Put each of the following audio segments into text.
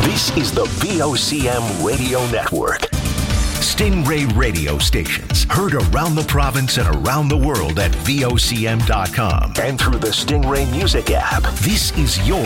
This is the VOCM Radio Network. Stingray radio stations heard around the province and around the world at VOCM.com and through the Stingray Music app. This is your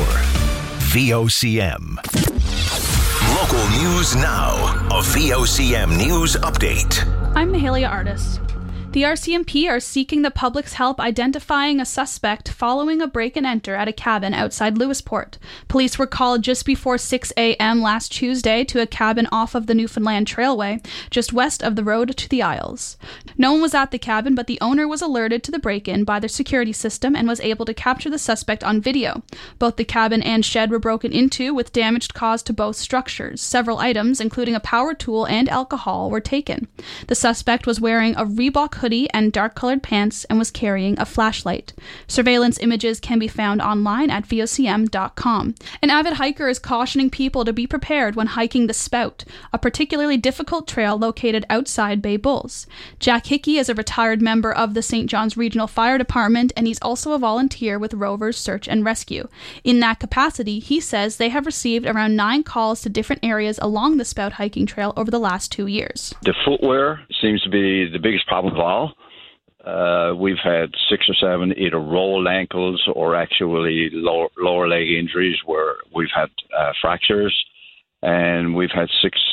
VOCM. Local news now. A VOCM news update. I'm Mahalia Artis. The RCMP are seeking the public's help identifying a suspect following a break-and-enter at a cabin outside Lewisport. Police were called just before 6 a.m. last Tuesday to a cabin off of the Newfoundland Trailway, just west of the road to the Isles. No one was at the cabin, but the owner was alerted to the break-in by their security system and was able to capture the suspect on video. Both the cabin and shed were broken into, with damage caused to both structures. Several items, including a power tool and alcohol, were taken. The suspect was wearing a Reebok hoodie and dark-colored pants and was carrying a flashlight. Surveillance images can be found online at vocm.com. An avid hiker is cautioning people to be prepared when hiking the Spout, a particularly difficult trail located outside Bay Bulls. Jack Hickey is a retired member of the St. John's Regional Fire Department, and he's also a volunteer with Rovers Search and Rescue. In that capacity, he says they have received around 9 calls to different areas along the Spout hiking trail over the last 2 years. The footwear seems to be the biggest problem of all. We've had 6 or 7 either rolled ankles or actually lower leg injuries where we've had fractures, and we've had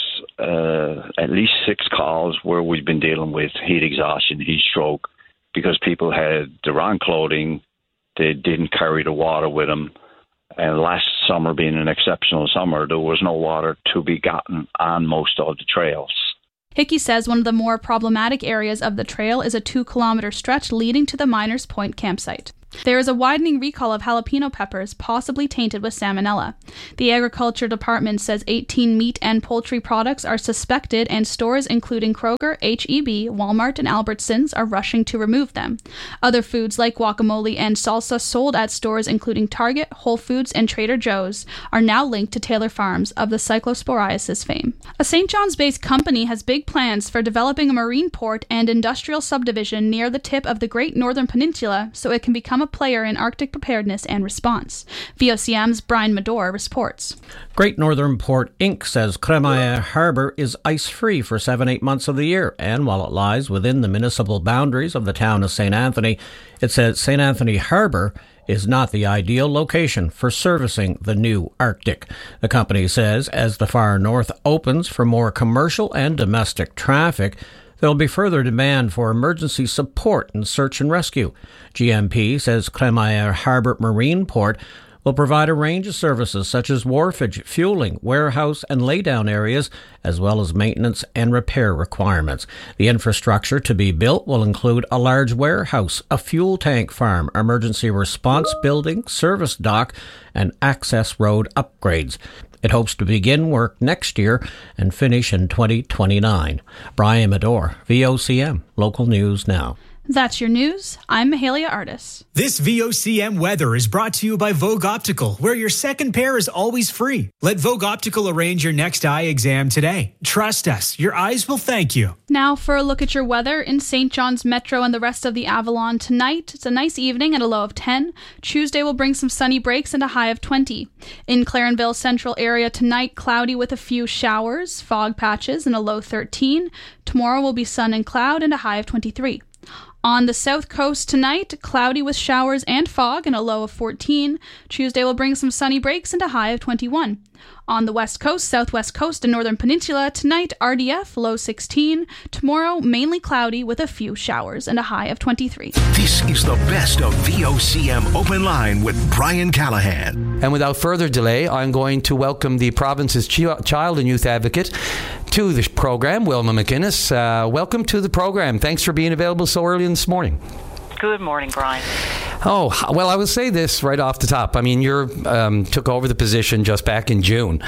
at least 6 calls where we've been dealing with heat exhaustion, heat stroke, because people had the wrong clothing, they didn't carry the water with them, and last summer being an exceptional summer, there was no water to be gotten on most of the trails. Hickey says one of the more problematic areas of the trail is a 2-kilometer stretch leading to the Miners Point campsite. There is a widening recall of jalapeno peppers, possibly tainted with salmonella. The Agriculture Department says 18 meat and poultry products are suspected, and stores including Kroger, H-E-B, Walmart, and Albertsons are rushing to remove them. Other foods like guacamole and salsa sold at stores including Target, Whole Foods, and Trader Joe's are now linked to Taylor Farms of the cyclosporiasis fame. A St. John's-based company has big plans for developing a marine port and industrial subdivision near the tip of the Great Northern Peninsula so it can become a player in Arctic preparedness and response. VOCM's Brian Medore reports. Great Northern Port Inc. says Cremaia Harbour is ice-free for 7-8 months of the year, and while it lies within the municipal boundaries of the town of St. Anthony, it says St. Anthony Harbour is not the ideal location for servicing the new Arctic. The company says as the far north opens for more commercial and domestic traffic, there will be further demand for emergency support and search and rescue. GMP says Cremaia Harbour Marine Port will provide a range of services such as wharfage, fueling, warehouse and laydown areas, as well as maintenance and repair requirements. The infrastructure to be built will include a large warehouse, a fuel tank farm, emergency response building, service dock, and access road upgrades. It hopes to begin work next year and finish in 2029. Brian Medore, VOCM, Local News Now. That's your news. I'm Mahalia Artis. This VOCM weather is brought to you by Vogue Optical, where your second pair is always free. Let Vogue Optical arrange your next eye exam today. Trust us, your eyes will thank you. Now for a look at your weather in St. John's Metro and the rest of the Avalon tonight. It's a nice evening at a low of 10. Tuesday will bring some sunny breaks and a high of 20. In Clarenville Central area tonight, cloudy with a few showers, fog patches, and a low 13. Tomorrow will be sun and cloud and a high of 23. On the south coast tonight, cloudy with showers and fog and a low of 14. Tuesday will bring some sunny breaks and a high of 21. On the west coast, southwest coast, and northern peninsula, tonight RDF, low 16. Tomorrow, mainly cloudy with a few showers and a high of 23. This is the best of VOCM Open Line with Brian Callahan. And without further delay, I'm going to welcome the province's child and youth advocate to the program, Wilma McInnes. Welcome to the program. Thanks for being available so early this morning. Good morning, Brian. Oh, well, I will say this right off the top. I mean, you took over the position just back in June.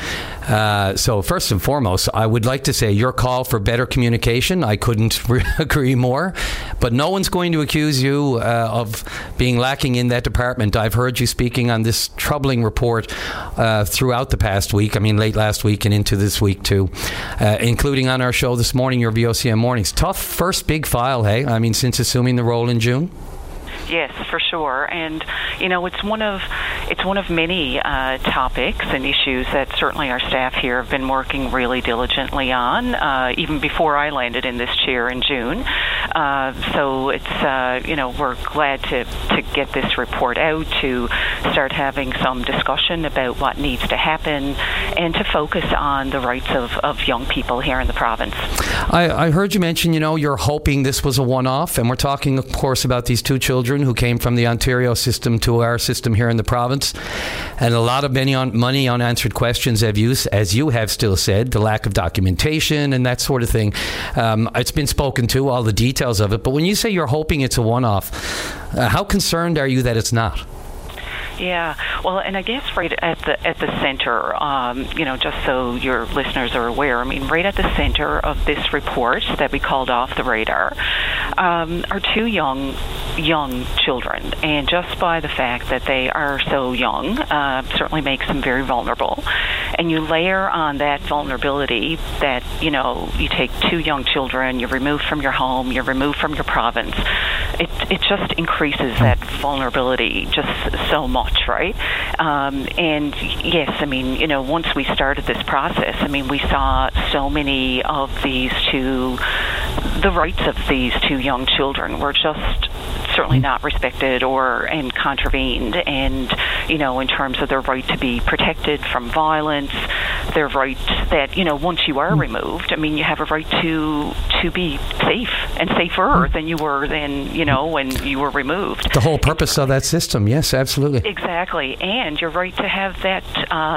So first and foremost, I would like to say your call for better communication, I couldn't agree more. But no one's going to accuse you of being lacking in that department. I've heard you speaking on this troubling report throughout the past week. I mean, late last week and into this week too, including on our show this morning, your VOCM Mornings. Tough first big file, hey? I mean, since assuming the role in June? Yes, for sure. And, you know, it's one of, it's one of many topics and issues that certainly our staff here have been working really diligently on, even before I landed in this chair in June. So it's, we're glad to get this report out, to start having some discussion about what needs to happen, and to focus on the rights of young people here in the province. I heard you mention, you're hoping this was a one-off, and we're talking, of course, about these two children who came from the Ontario system to our system here in the province, and a lot of many unanswered questions, as you have still said, the lack of documentation and that sort of thing. It's been spoken to, all the details of it, but when you say you're hoping it's a one-off, how concerned are you that it's not? Yeah, well, and I guess right at the center, just so your listeners are aware, right at the center of this report that we called Off the Radar are two young children, and just by the fact that they are so young certainly makes them very vulnerable. And you layer on that vulnerability that, you take two young children, you're removed from your home, you're removed from your province. It just increases that vulnerability just so much, right? And yes, once we started this process, we saw so many of the rights of these two young children were just certainly not respected and contravened. And, in terms of their right to be protected from violence, their right that, once you are removed, you have a right to be safe and safer than you were then, when you were removed. The whole purpose of that system, yes, absolutely. Exactly. And your right to have that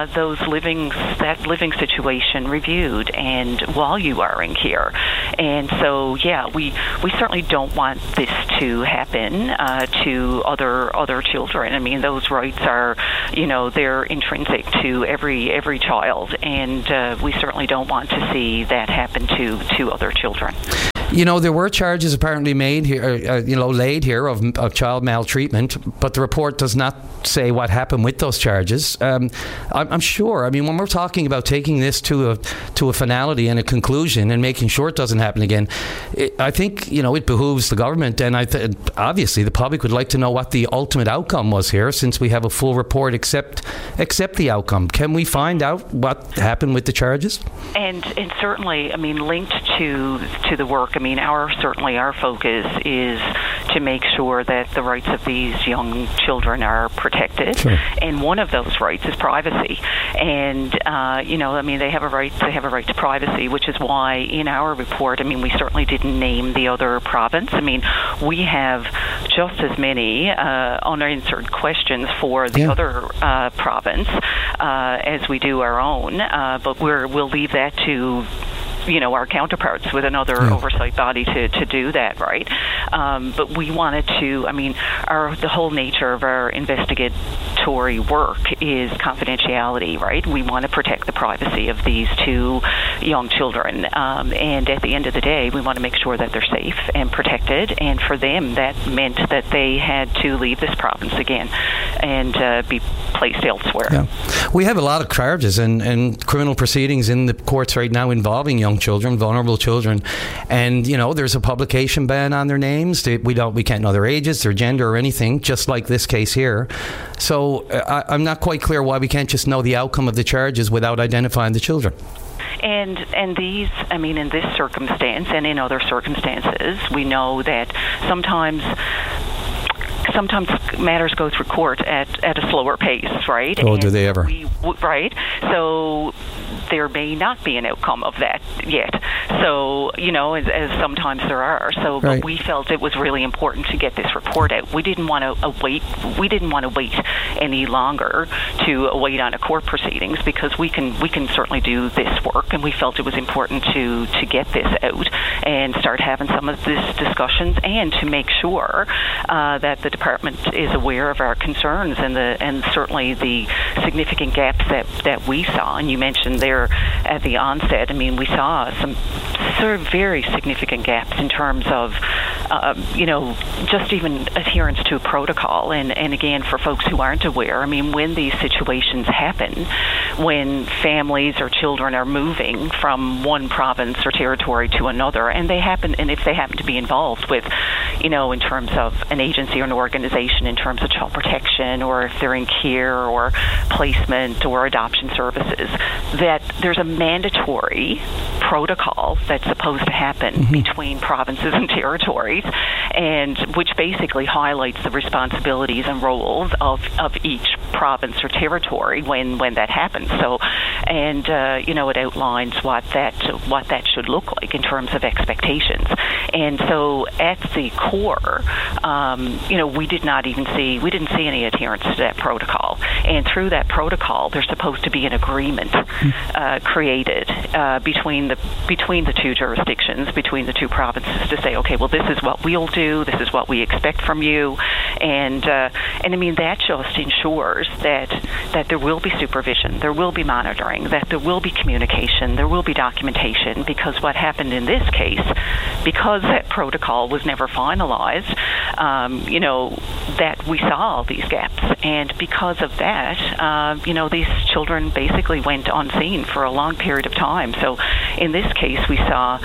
living situation reviewed and while you are in care. And so, yeah, we certainly don't want this to happen to other children. Those rights are, they're intrinsic to every child, and we certainly don't want to see that happen to other children. There were charges apparently made here, laid here of child maltreatment, but the report does not say what happened with those charges. I'm sure. When we're talking about taking this to a finality and a conclusion and making sure it doesn't happen again, I think it behooves the government, and obviously the public would like to know what the ultimate outcome was here, since we have a full report except the outcome. Can we find out what happened with the charges? And certainly, linked to the work. Our focus is to make sure that the rights of these young children are protected. Sure. And one of those rights is privacy. And they have a right to privacy, which is why in our report, we certainly didn't name the other province. We have just as many unanswered questions for the other province as we do our own, but we'll leave that to our counterparts with another oversight body to do that, right? But we wanted to, the whole nature of our investigatory work is confidentiality, right? We want to protect the privacy of these two young children. And at the end of the day, we want to make sure that they're safe and protected. And for them, that meant that they had to leave this province again and be placed elsewhere. Yeah. We have a lot of charges and criminal proceedings in the courts right now involving young children, vulnerable children, and there's a publication ban on their names. We can't know their ages, their gender, or anything, just like this case here. So I'm not quite clear why we can't just know the outcome of the charges without identifying the children. And these, in this circumstance and in other circumstances, we know that sometimes matters go through court at a slower pace, right? Oh, do they ever? Right. So there may not be an outcome of that yet. So, as sometimes there are. So, right. But we felt it was really important to get this report out. We didn't want to wait. We didn't want to wait any longer to wait on a court proceedings, because we can certainly do this work, and we felt it was important to get this out and start having some of these discussions, and to make sure that the department is aware of our concerns and certainly the significant gaps that we saw. And you mentioned there at the onset, we saw some sort of very significant gaps in terms of, just even adherence to a protocol. And again, for folks who aren't aware, when these situations happen, when families or children are moving from one province or territory to another, and if they happen to be involved with, in terms of an agency or an organization in terms of child protection, or if they're in care or placement or adoption services, that there's a mandatory protocol that's supposed to happen between provinces and territories, and which basically highlights the responsibilities and roles of each province or territory when that happens. So, and it outlines what that should look like in terms of expectations. And so, at the core, we didn't see any adherence to that protocol. And through that protocol, there's supposed to be an agreement created between the two jurisdictions, between the two provinces, to say, okay, well, this is what we'll do, this is what we expect from you, and I mean that just ensures that there will be supervision, there will be monitoring, that there will be communication, there will be documentation, because what happened in this case, because that protocol was never finalized, that we saw all these gaps, and because of that, these children basically went unseen for a long period of time. So in this case, we saw,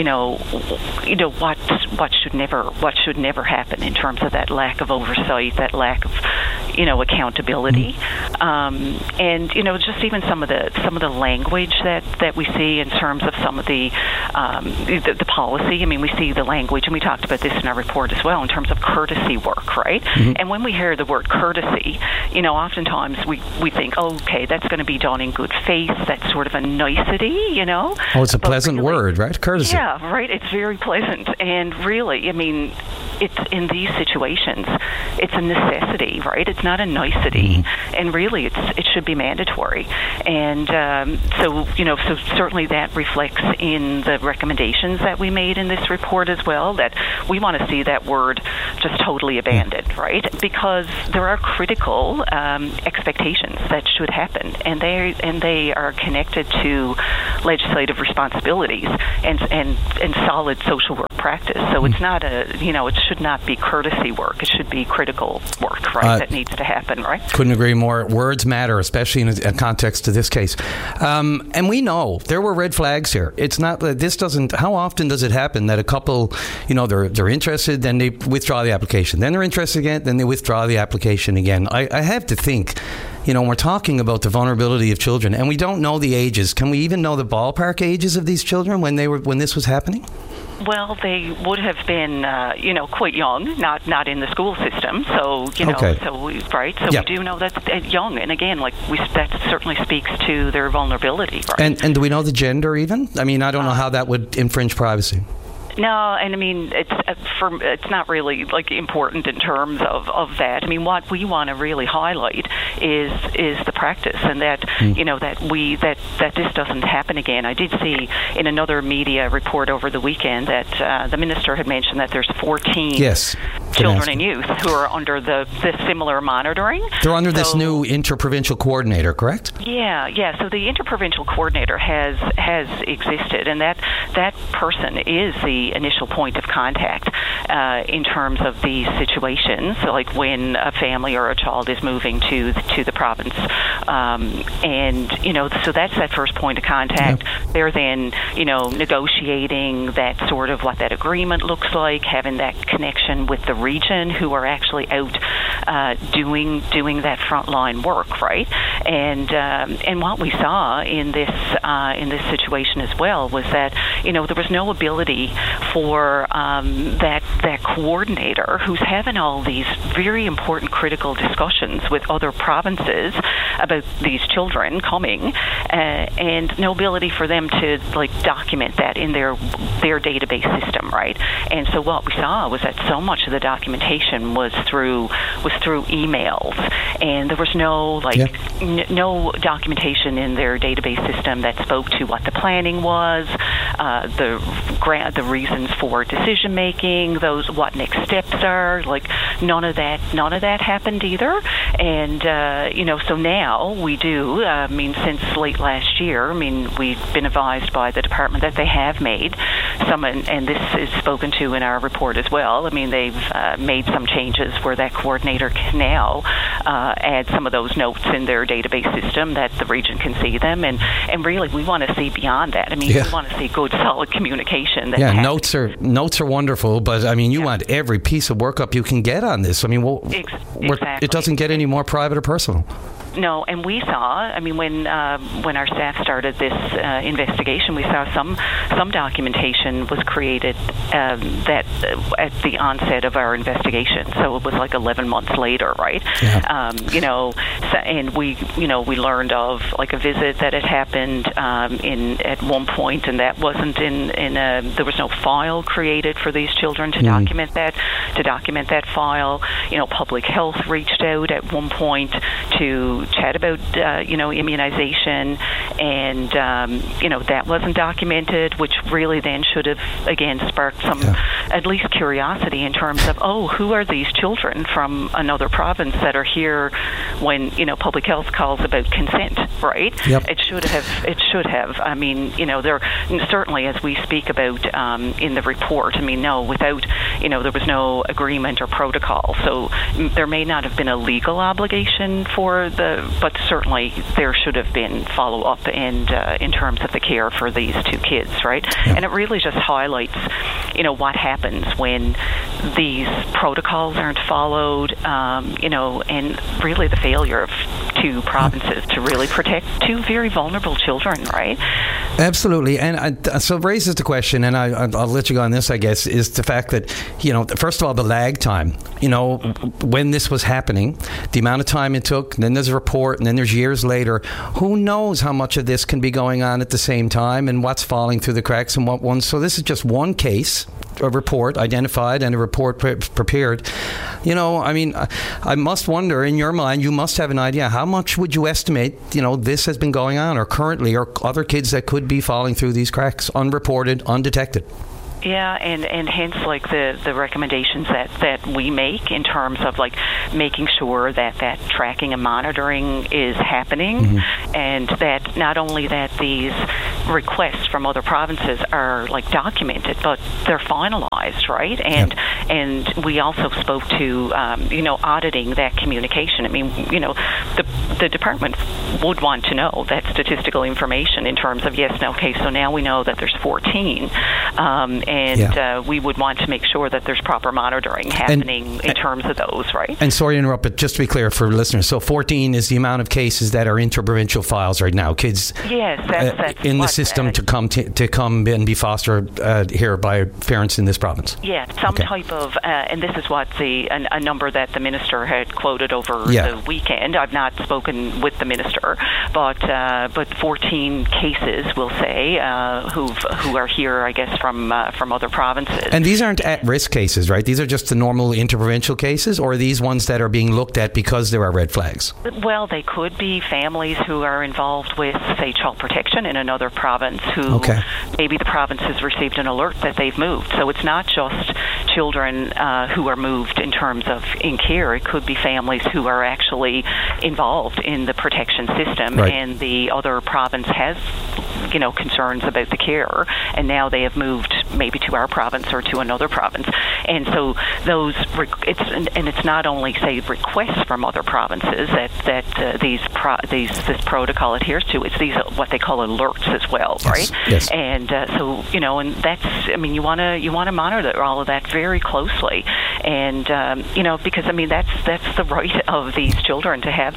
what should never happen in terms of that lack of oversight, that lack of, accountability, and just even some of the language that we see in terms of some of the policy. I mean, we see the language, and we talked about this in our report as well, in terms of courtesy work, right? And when we hear the word courtesy, oftentimes we think, oh, okay, that's going to be done in good faith. That's sort of a nicety, Oh, it's a pleasant word, right? Courtesy. Yeah, right. It's very pleasant. And really, I mean, it's in these situations, it's a necessity, right? It's not a nicety. And really, it should be mandatory. And so certainly that reflects in the recommendations that we made in this report as well, that we want to see that word just totally abandoned, right? Because there are critical expectations that should happen, and they are connected to legislative responsibilities and solid social work practice. So it's not it should not be courtesy work. It should be critical work, right? That needs to happen, right? Couldn't agree more. Words matter, especially in a context of this case. And we know there were red flags here. It's not that this doesn't. How often does it happen that a couple, they're interested, then they withdraw the application, then they're interested again, then they withdraw the application again? I have to think, when we're talking about the vulnerability of children, and we don't know the ages. Can we even know the ballpark ages of these children when this was happening? Well, they would have been, quite young, not in the school system. So, okay. We do know that's young. And again, that certainly speaks to their vulnerability, right? And do we know the gender even? I mean, I don't know how that would infringe privacy. No, and I mean it's not really important in terms of that. I mean, what we want to really highlight is the practice, and that that this doesn't happen again. I did see in another media report over the weekend that the minister had mentioned that there's 14 children and youth who are under the similar monitoring. They're under this new interprovincial coordinator, correct? Yeah. So the interprovincial coordinator has existed, and that person is the initial point of contact in terms of these situations, like when a family or a child is moving to the province, and so that's that first point of contact. Yep. They're then negotiating that sort of what that agreement looks like, having that connection with the region who are actually out doing that frontline work, right? And what we saw in this situation as well was that there was no ability for that coordinator who's having all these very important critical discussions with other provinces about these children coming, and no ability for them to document that in their database system, right? And so what we saw was that so much of the documentation was through emails, and there was no no documentation in their database system that spoke to what the planning was, the reasons for decision making, what next steps are. None of that happened either. And so now we do. Since late last year, we've been advised by the department that they have made and this is spoken to in our report as well. I mean, they've made some changes where that coordinator can now add some of those notes in their database system that the region can see them, and really we want to see beyond that. I mean, we want to see good, solid communication. Notes are wonderful, but I mean, you want every piece of workup you can get on this. I mean, exactly. It doesn't get any more private or personal. No, and we saw, I mean, when our staff started this investigation, we saw some documentation was created that at the onset of our investigation. So it was like 11 months later, right? Yeah. And we learned of like a visit that had happened at one point, and that wasn't there was no file created for these children to document that file. Public health reached out at one point to chat about immunization, and that wasn't documented, which really then should have again sparked some at least curiosity in terms of who are these children from another province that are here when public health calls about consent, right? Yep. It should have. I mean, there certainly, as we speak about in the report, I mean, without there was no agreement or protocol, so there may not have been a legal obligation but certainly there should have been follow-up and in terms of the care for these two kids, right? Yeah. And it really just highlights, what happens when these protocols aren't followed, and really the failure of two provinces to really protect two very vulnerable children, right? Absolutely. And so it raises the question, and I'll let you go on this, I guess, is the fact that, first of all, the lag time, when this was happening, the amount of time it took, then there's a report, and then there's years later. Who knows how much of this can be going on at the same time and what's falling through the cracks and what ones. So this is just one case, a report identified and a report prepared. I must wonder, in your mind, you must have an idea, how much would you estimate, this has been going on or currently, or other kids that could be falling through these cracks, unreported, undetected? Yeah, and hence like the recommendations that we make in terms of like making sure that tracking and monitoring is happening, and that not only that these requests from other provinces are like documented, but they're finalized, right? And we also spoke to auditing that communication. I mean, the department would want to know that statistical information in terms of so now we know that there's 14. And we would want to make sure that there's proper monitoring happening in terms of those, right? And sorry to interrupt, but just to be clear for listeners, so 14 is the amount of cases that are interprovincial files right now, kids that's in the system to come and be fostered here by parents in this province. Yeah, some type of, and this is what a number that the minister had quoted over the weekend. I've not spoken with the minister, but 14 cases, we'll say, who are here, I guess, from other provinces. And these aren't at-risk cases, right? These are just the normal interprovincial cases, or are these ones that are being looked at because there are red flags? Well, they could be families who are involved with, say, child protection in another province who maybe the province has received an alert that they've moved. So it's not just children who are moved in terms of in care. It could be families who are actually involved in the protection system, and the other province has concerns about the care, and now they have moved maybe to our province or to another province. And so those it's not only say requests from other provinces that this protocol adheres to. It's these what they call alerts as well, right? Yes. And and that's, I mean, you want to monitor all of that very closely, and because I mean that's the right of these children to have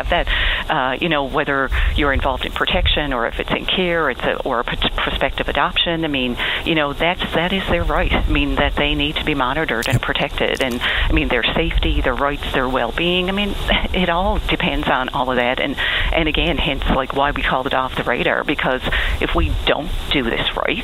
that whether you're involved in protection or if it's in care, or a prospective adoption. I mean, that is their right. I mean, that they need to be monitored and protected, and I mean their safety, their rights, their well-being. I mean, it all depends on all of that, and again, hence like why we called it off the radar, because if we don't do this right,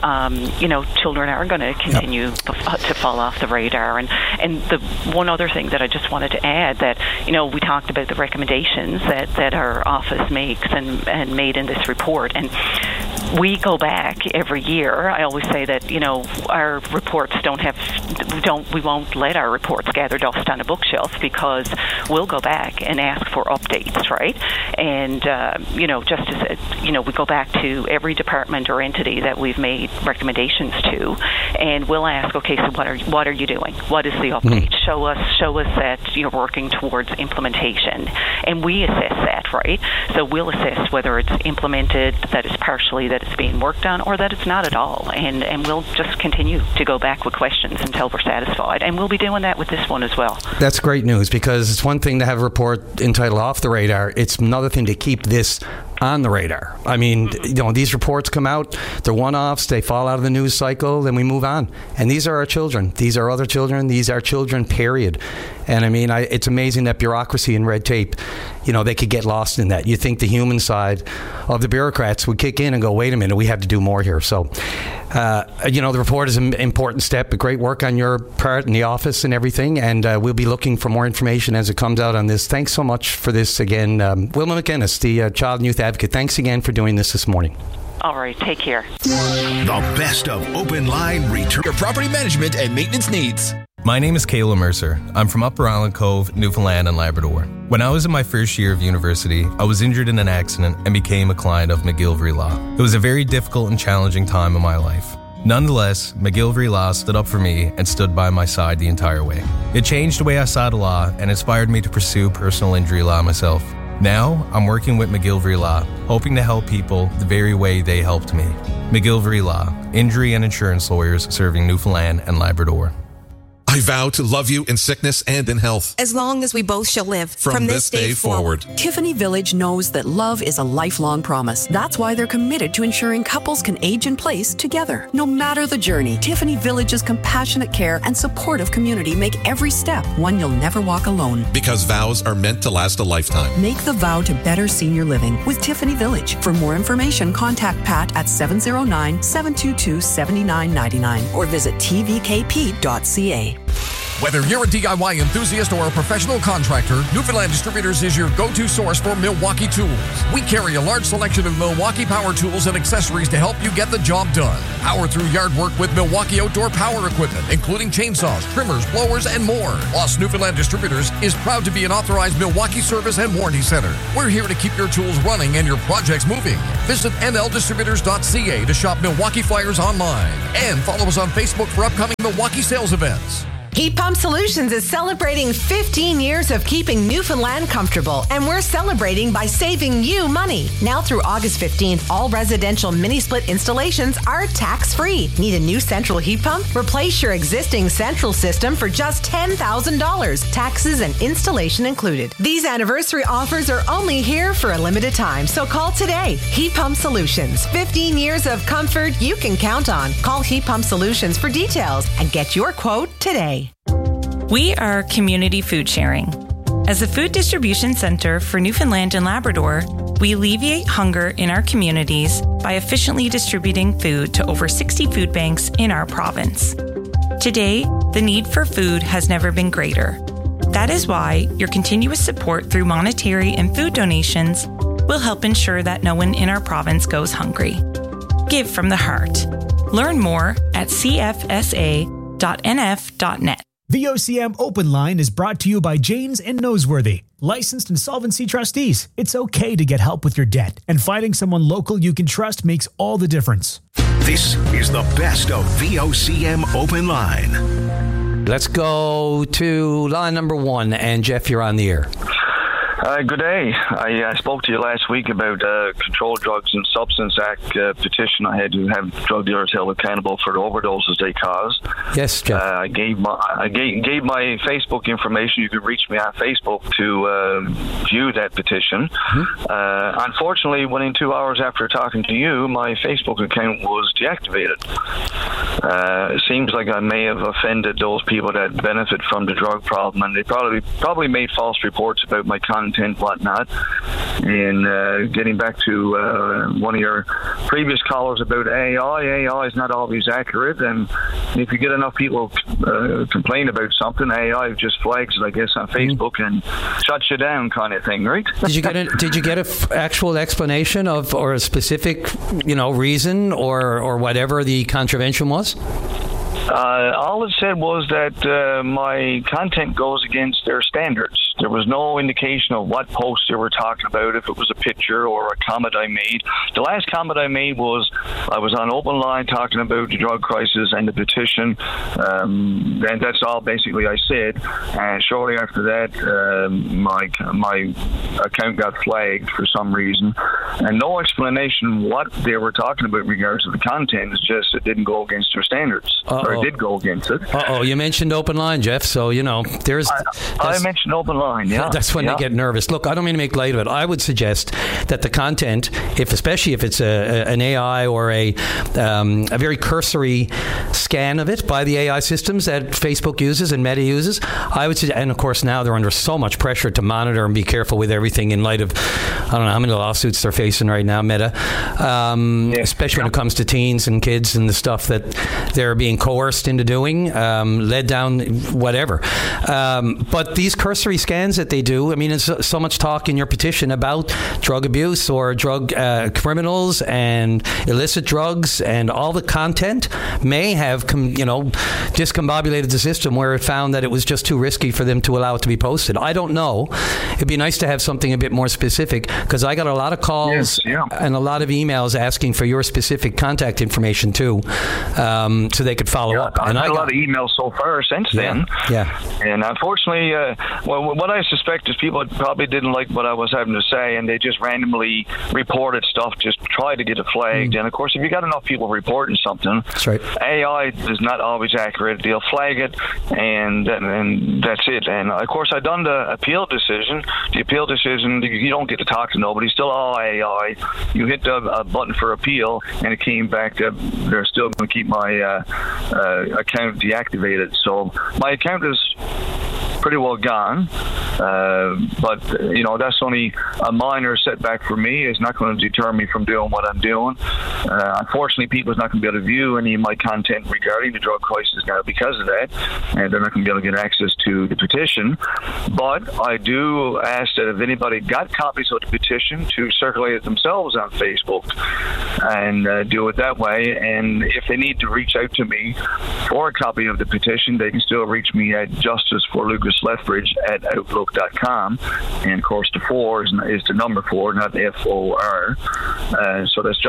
children are going to continue to fall off the radar. And the one other thing that I just wanted to add, that we talked about the recommendations that our office makes and made in this report, and we go back every year. I always say that our reports don't have we won't let our reports gather dust on a bookshelf, because we'll go back and ask for updates, right? And just as we go back to every department or entity that we've made recommendations to, and we'll ask, okay, so what are you doing? What is the update? Show us that you're working towards implementation, and we assess that, right? So we'll assess whether it's implemented, that it's partially, that it's being worked on, or that it's not at all, and we'll just continue to go back with questions until we're satisfied, and we'll be doing that with this one as well. That's great news, because it's one thing to have a report entitled Off the Radar. It's another thing to keep this on the radar. I mean, these reports come out, they're one-offs, they fall out of the news cycle, then we move on. And these are our children. These are other children. These are children, period. And I mean, it's amazing that bureaucracy and red tape, they could get lost in that. You think the human side of the bureaucrats would kick in and go, wait a minute, we have to do more here. So, the report is an important step, but great work on your part in the office and everything. And we'll be looking for more information as it comes out on this. Thanks so much for this again. Wilma McInnes, the Child and Youth Advocate, thanks again for doing this morning. All right, take care. The best of Open Line return. Your property management and maintenance needs. My name is Kayla Mercer. I'm from Upper Island Cove, Newfoundland and Labrador. When I was in my first year of university, I was injured in an accident and became a client of McGillivray Law. It was a very difficult and challenging time in my life. Nonetheless, McGillivray Law stood up for me and stood by my side the entire way. It changed the way I saw the law and inspired me to pursue personal injury law myself. Now, I'm working with McGillivray Law, hoping to help people the very way they helped me. McGillivray Law, injury and insurance lawyers serving Newfoundland and Labrador. I vow to love you in sickness and in health, as long as we both shall live. From this day forward. Tiffany Village knows that love is a lifelong promise. That's why they're committed to ensuring couples can age in place together. No matter the journey, Tiffany Village's compassionate care and supportive community make every step one you'll never walk alone. Because vows are meant to last a lifetime. Make the vow to better senior living with Tiffany Village. For more information, contact Pat at 709-722-7999 or visit tvkp.ca. Whether you're a DIY enthusiast or a professional contractor, Newfoundland Distributors is your go-to source for Milwaukee tools. We carry a large selection of Milwaukee power tools and accessories to help you get the job done. Power through yard work with Milwaukee outdoor power equipment, including chainsaws, trimmers, blowers, and more. Plus, Newfoundland Distributors is proud to be an authorized Milwaukee service and warranty center. We're here to keep your tools running and your projects moving. Visit nldistributors.ca to shop Milwaukee Flyers online. And follow us on Facebook for upcoming Milwaukee sales events. Heat Pump Solutions is celebrating 15 years of keeping Newfoundland comfortable, and we're celebrating by saving you money. Now through August 15th, all residential mini-split installations are tax-free. Need a new central heat pump? Replace your existing central system for just $10,000, taxes and installation included. These anniversary offers are only here for a limited time, so call today. Heat Pump Solutions, 15 years of comfort you can count on. Call Heat Pump Solutions for details and get your quote today. We are Community Food Sharing. As a food distribution center for Newfoundland and Labrador, we alleviate hunger in our communities by efficiently distributing food to over 60 food banks in our province. Today, the need for food has never been greater. That is why your continuous support through monetary and food donations will help ensure that no one in our province goes hungry. Give from the heart. Learn more at cfsa.nf.net. VOCM Open Line is brought to you by Janes and Noseworthy, licensed insolvency trustees. It's okay to get help with your debt, and finding someone local you can trust makes all the difference. This is the best of VOCM Open Line. Let's go to line number 1, and Jeff, you're on the air. Good day. I spoke to you last week about Controlled Drugs and Substance Act petition I had to have drug dealers held accountable for the overdoses they caused. Yes, Jeff. I gave my Facebook information. You can reach me on Facebook to view that petition. Mm-hmm. Unfortunately, within 2 hours after talking to you, my Facebook account was deactivated. It seems like I may have offended those people that benefit from the drug problem, and they probably made false reports about my content, whatnot. And getting back to one of your previous callers about AI is not always accurate, and if you get enough people complain about something, AI just flags it, I guess, on Facebook and shuts you down, kind of thing, right? Did you get an actual explanation of, or a specific, reason or whatever the contravention was? All it said was that my content goes against their standards. There was no indication of what post they were talking about, if it was a picture or a comment I made. The last comment I made was I was on Open Line talking about the drug crisis and the petition, and that's all basically I said. And shortly after that, my account got flagged for some reason, and no explanation what they were talking about in regards to the content. It's just it didn't go against their standards, or it did go against it. You mentioned Open Line, Jeff, so there's... I mentioned Open Line. Yeah, that's when they get nervous. Look, I don't mean to make light of it. I would suggest that the content, especially if it's an AI or a very cursory scan of it by the AI systems that Facebook uses and Meta uses, I would suggest, and of course now they're under so much pressure to monitor and be careful with everything in light of, I don't know how many lawsuits they're facing right now, Meta, especially when it comes to teens and kids and the stuff that they're being coerced into doing, led down, whatever. But these cursory scans that they do, I mean, there's so much talk in your petition about drug abuse or drug criminals and illicit drugs, and all the content may have discombobulated the system where it found that it was just too risky for them to allow it to be posted. I don't know. It'd be nice to have something a bit more specific, because I got a lot of calls and a lot of emails asking for your specific contact information too, so they could follow up. And I got a lot of emails so far since then. Yeah. And unfortunately, what I suspect is people probably didn't like what I was having to say, and they just randomly reported stuff, just try to get it flagged. And of course, if you got enough people reporting something, that's right. AI is not always accurate. They'll flag it, and that's it. And of course, I done the appeal decision. The appeal decision, you don't get to talk to nobody. Still all AI. You hit the button for appeal, and it came back that they're still going to keep my account deactivated. So my account is pretty well gone, but that's only a minor setback for me. It's not going to deter me from doing what I'm doing. Unfortunately, people's not going to be able to view any of my content regarding the drug crisis now because of that, and they're not going to be able to get access to the petition. But I do ask that if anybody got copies of the petition, to circulate it themselves on Facebook and do it that way. And if they need to reach out to me for a copy of the petition, they can still reach me at justiceforlucaslethbridge@outlook.com. And of course, the 4 is the number 4, not FOR. So that's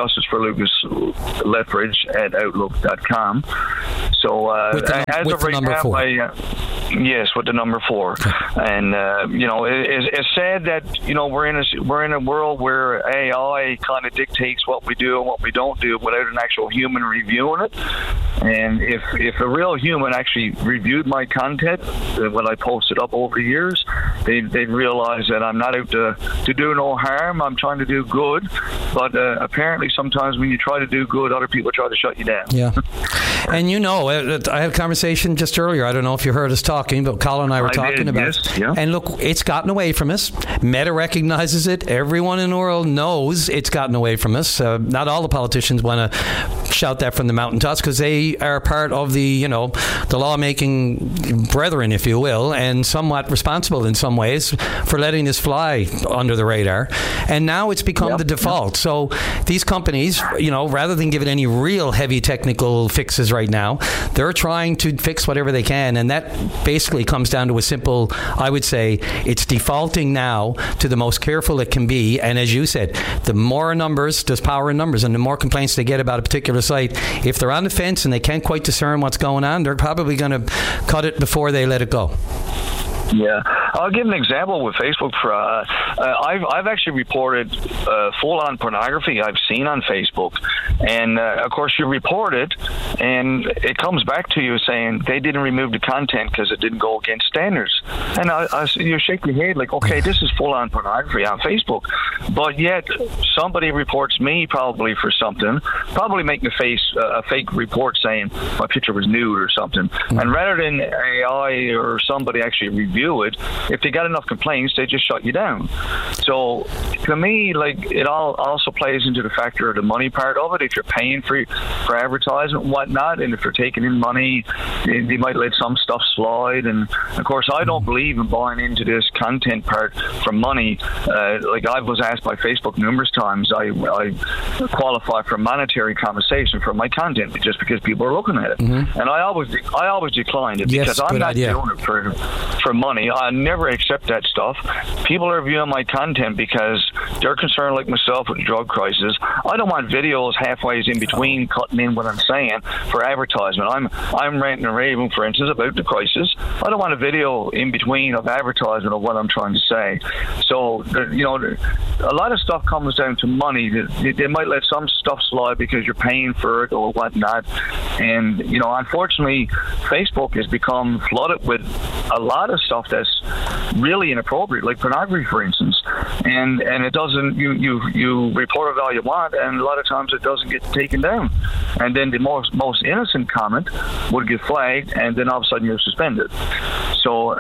justiceforlucaslethbridge@outlook.com. So as of right now, yes, with the number 4. And it's sad that we're in a world where AI kind of dictates what we do and what we don't do without an actual human reviewing it. And if a real human actually reviewed my content, what I posted up over the years, they'd realize that I'm not out to do no harm. I'm trying to do good. But apparently sometimes when you try to do good, other people try to shut you down. Yeah. And I had a conversation just earlier. I don't know if you heard us talking, but Colin and I were talking about it. Yeah. And look, it's gotten away from us. Meta recognizes it. Everyone in the world knows it's gotten away from us. Not all the politicians want to shout that from the mountaintops, because they are part of the lawmaking brethren, if you will, and somewhat responsible in some ways for letting this fly under the radar. And now it's become the default. So these companies, rather than give it any real heavy technical fixes right now, they're trying to fix whatever they can. And that basically comes down to a simple, I would say, it's defaulting now to the most careful it can be. And as you said, the more numbers, there's power in numbers, and the more complaints they get about a particular site, if they're on the fence and they can't quite discern what's going on, they're probably going to cut it before they let it go. Yeah, I'll give an example with Facebook. I've actually reported full-on pornography I've seen on Facebook, and of course you report it, and it comes back to you saying they didn't remove the content because it didn't go against standards. And you shake your head like, okay, this is full-on pornography on Facebook, but yet somebody reports me probably for something, probably making a fake report saying my picture was nude or something, and rather than AI or somebody actually review it, if they got enough complaints, they just shut you down. So to me, like, it all also plays into the factor of the money part of it. If you're paying for advertisement and whatnot, and if you're taking in money, they might let some stuff slide. And of course, I don't believe in buying into this content part for money. Like, I was asked by Facebook numerous times, I qualify for monetary compensation for my content just because people are looking at it. And I always declined it, because I'm not doing it for money. I never accept that stuff. People are viewing my content because they're concerned, like myself, with the drug crisis. I don't want videos halfway in between cutting in what I'm saying for advertisement. I'm ranting and raving, for instance, about the crisis. I don't want a video in between of advertisement of what I'm trying to say. So, you know, a lot of stuff comes down to money. They might let some stuff slide because you're paying for it or whatnot. And, you know, unfortunately, Facebook has become flooded with a lot of stuff that's really inappropriate, like pornography, for instance. And it doesn't, you report it all you want, and a lot of times it doesn't get taken down. And then the most innocent comment would get flagged, and then all of a sudden you're suspended. So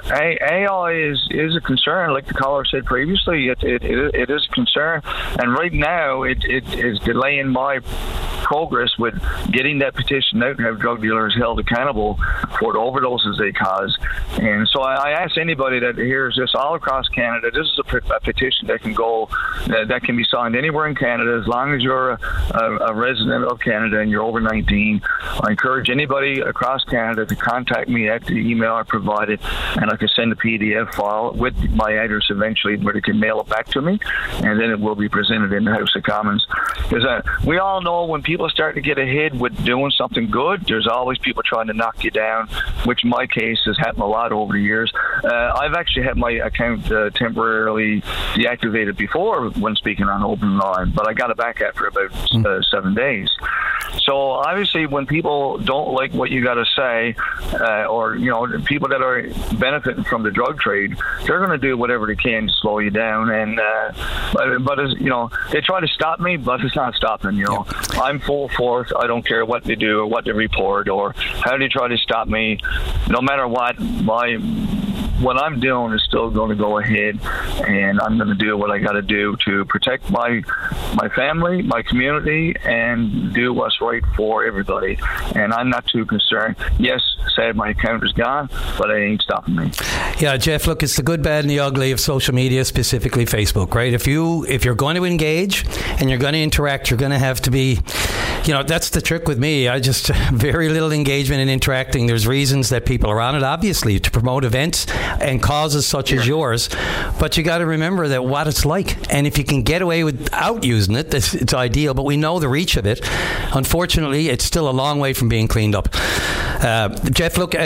AI is a concern, like the caller said previously. It is a concern, and right now it is delaying my progress with getting that petition out and have drug dealers held accountable for the overdoses they cause. And so I ask anybody that hears this all across Canada, this is a petition that can go, that can be signed anywhere in Canada as long as you're a resident of Canada and you're over 19. I encourage anybody across Canada to contact me at the email I provided, and I can send a PDF file with my address eventually where they can mail it back to me, and then it will be presented in the House of Commons. Because we all know when people start to get ahead with doing something good, there's always people trying to knock you down, which in my case has happened a lot over the years. I've actually had my account temporarily deactivated before when speaking on Open Line, but I got it back after about 7 days. So obviously when people don't like what you got to say, or, you know, people that are benefiting from the drug trade, they're going to do whatever they can to slow you down. And but as, you know, they try to stop me, but it's not stopping. You know, I'm full force. I don't care what they do or what they report or how they try to stop me. No matter what, what I'm doing is still going to go ahead, and I'm going to do what I got to do to protect my family, my community, and do what's right for everybody. And I'm not too concerned. Yes, sad my account is gone, but it ain't stopping me. Yeah, Jeff, look, it's the good, bad, and the ugly of social media, specifically Facebook, right? If you're going to engage and you're going to interact, you're going to have to be, you know, that's the trick with me. I just, very little engagement and interacting. There's reasons that people are on it, obviously, to promote events and causes such as yours. But you got to remember that what it's like. And if you can get away without using it, it's ideal. But we know the reach of it. Unfortunately, it's still a long way from being cleaned up. Jeff, look,